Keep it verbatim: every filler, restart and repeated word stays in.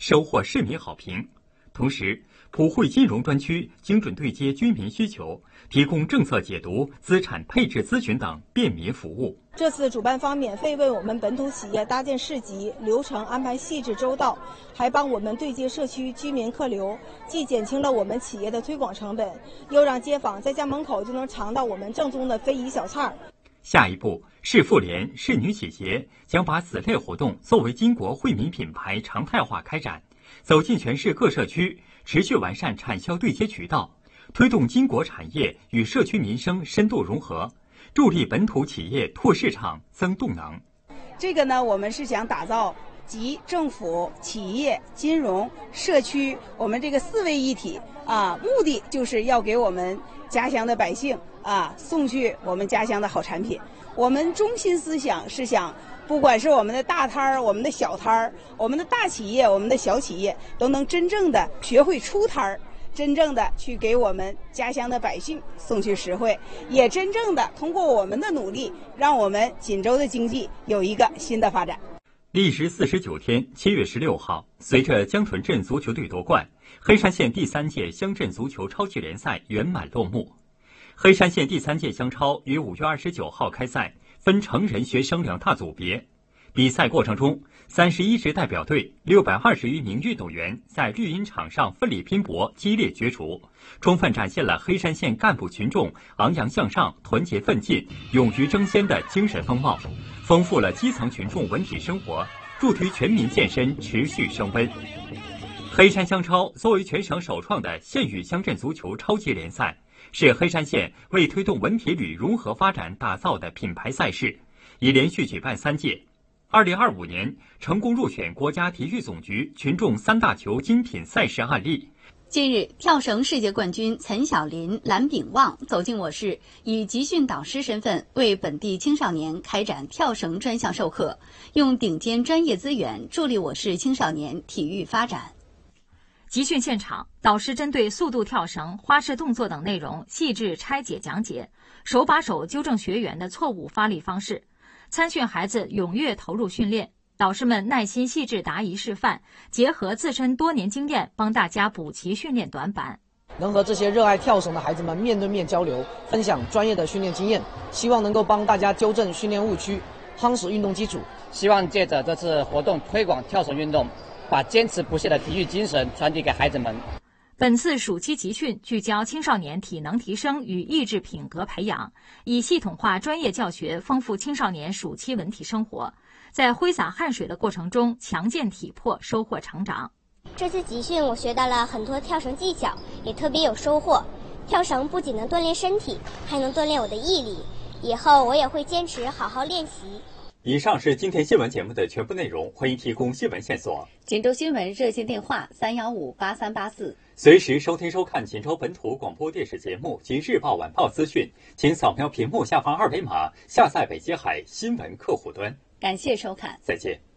收获市民好评。同时，普惠金融专区精准对接居民需求，提供政策解读、资产配置咨询等便民服务。 这次主办方免费为我们本土企业搭建市集，流程安排细致周到，还帮我们对接社区居民客流，既减轻了我们企业的推广成本，又让街坊在家门口就能尝到我们正宗的非遗小菜。 下一步，市妇联、市女企协将把此类活动作为金国惠民品牌常态化开展，走进全市各社区，持续完善产销对接渠道，推动金国产业与社区民生深度融合，助力本土企业拓市场、增动能。 这个呢，我们是想打造集政府、企业、金融、社区我们这个四位一体啊，目的就是要给我们家乡的百姓啊送去我们家乡的好产品。我们中心思想是想，不管是我们的大摊儿、我们的小摊儿、我们的大企业、我们的小企业，都能真正的学会出摊儿，真正的去给我们家乡的百姓送去实惠，也真正的通过我们的努力，让我们锦州的经济有一个新的发展。 历时四十九天，七月十六号，随着江屯镇足球队夺冠，黑山县第三届乡镇足球超级联赛圆满落幕。黑山县第三届乡超于五月二十九号开赛，分成人、学生两大组别。比赛过程中，三十一支代表队六百二十余名运动员在绿茵场上奋力拼搏，激烈角逐，充分展现了黑山县干部群众昂扬向上、团结奋进、勇于争先的精神风貌，丰富了基层群众文体生活，助推全民健身持续升温。黑山乡超作为全省首创的县域乡镇足球超级联赛，是黑山县为推动文体旅融合发展打造的品牌赛事，已连续举办三届。二零二五年成功入选国家体育总局群众三大球精品赛事案例。 近日，跳绳世界冠军岑晓林、蓝炳旺走进我市，以集训导师身份为本地青少年开展跳绳专项授课，用顶尖专业资源助力我市青少年体育发展。 集训现场，导师针对速度跳绳、花式动作等内容细致拆解讲解，手把手纠正学员的错误发力方式。参训孩子踊跃投入训练，导师们耐心细致答疑示范，结合自身多年经验，帮大家补齐训练短板。 能和这些热爱跳绳的孩子们面对面交流，分享专业的训练经验，希望能够帮大家纠正训练误区，夯实运动基础。 希望借着这次活动推广跳绳运动，把坚持不懈的体育精神传递给孩子们。 本次暑期集训聚焦青少年体能提升与意志品格培养，以系统化专业教学丰富青少年暑期文体生活，在挥洒汗水的过程中强健体魄，收获成长。 这次集训我学到了很多跳绳技巧，也特别有收获。跳绳不仅能锻炼身体，还能锻炼我的毅力，以后我也会坚持好好练习。 以上是今天新闻节目的全部内容，欢迎提供新闻线索。 锦州新闻热线电话三幺五八三八四， 随时收听收看锦州本土广播电视节目及日报晚报资讯，请扫描屏幕下方二维码下载北接海新闻客户端。 感谢收看， 再见。